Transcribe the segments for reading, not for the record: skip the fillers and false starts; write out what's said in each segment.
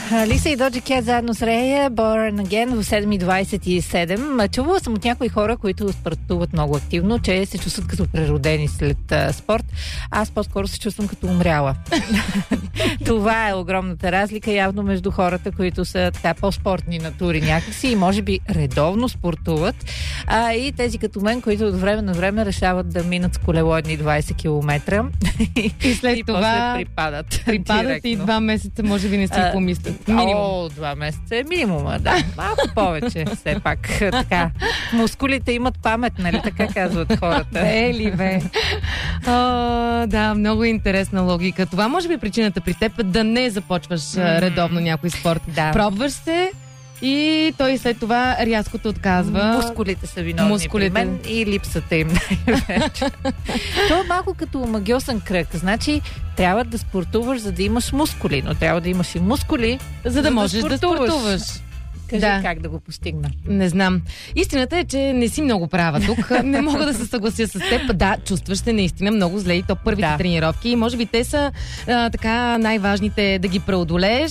Лиса и Доджи Кет заедно с Рея, Born Again в 7:27. Чувала съм от някои хора, които спортуват много активно, че се чувстват като преродени след спорт. Аз по-скоро се чувствам като умряла. Това е огромната разлика явно между хората, които са така по-спортни натури някакси и може би редовно спортуват. И тези като мен, които от време на време решават да минат с колело едни 20 км и след това припадат и 2 месеца може би не си помислят. Минимум. 2 месеца е минимума, да. Малко повече, все пак. Така. Мускулите имат памет, нали? Така казват хората. Ели, бе. Да, много интересна логика. Това може би е причината при теб да не започваш редовно някой спорт. Да. Пробваш се и той след това рязко те отказва. Мускулите са виновни при мен и липсата им най-вече. Това е малко като магиосен кръг. Значи, трябва да спортуваш, за да имаш мускули, но трябва да имаш и мускули, за да можеш да спортуваш. Кажи как да го постигна. Не знам. Истината е, че не си много права тук. Не мога да се съглася с теб. Да, чувстваш се наистина много зле и то първите тренировки. Може би те са така най-важните да ги преодолееш,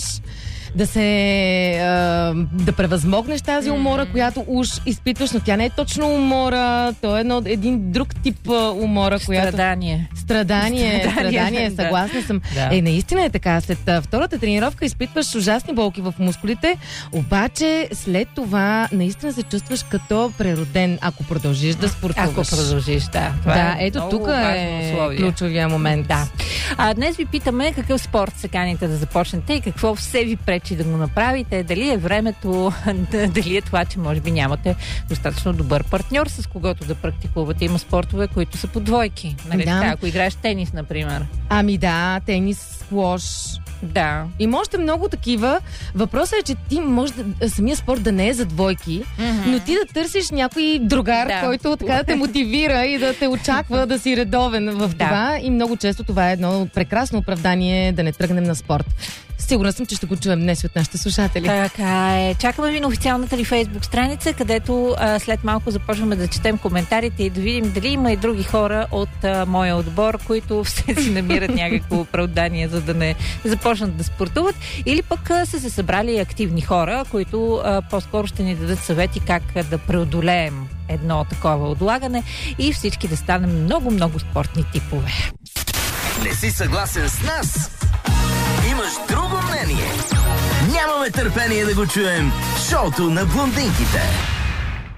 да превъзмогнеш тази умора, която уж изпитваш, но тя не е точно умора, то е един друг тип умора, Страдание, съгласна съм. Да. Наистина е така. След втората тренировка изпитваш ужасни болки в мускулите, обаче след това наистина се чувстваш като прероден, ако продължиш да спортуваш. Ако продължиш, да. Ето тук е ключовия момент. Да. Днес ви питаме какъв спорт се каните да започнете и какво все ви пречи да го направите, дали е времето, дали е това, че може би нямате достатъчно добър партньор, с когото да практикувате. Има спортове, които са по двойки. Нали? Да. Така, ако играеш тенис, например. Тенис, сквош. Да. Има още много такива. Въпросът е, че ти може самия спорт да не е за двойки, но ти да търсиш някой другар, който така да те мотивира и да те очаква да си редовен в това. И много често това е едно прекрасно оправдание да не тръгнем на спорт. Сигурна съм, че ще го чуем днес от нашите слушатели. Така е. Чакаме ви на официалната ли Фейсбук страница, където след малко започваме да четем коментарите и да видим дали има и други хора от моя отбор, които все си намират някакво оправдание, за да не започнат да спортуват. Или пък са се събрали активни хора, които по-скоро ще ни дадат съвети как да преодолеем едно такова отлагане и всички да станем много спортни типове. Не си съгласен с нас? Имаш друго мнение? Нямаме търпение да го чуем в шоуто на блондинките.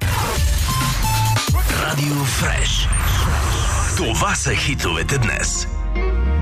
Радио Фреш. Това са хитовете днес.